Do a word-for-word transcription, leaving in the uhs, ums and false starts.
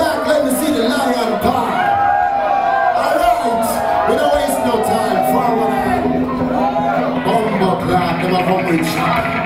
back, let me see the lion part. Alright, we don't waste no time. Forward. Bumbo clap, never come with shot.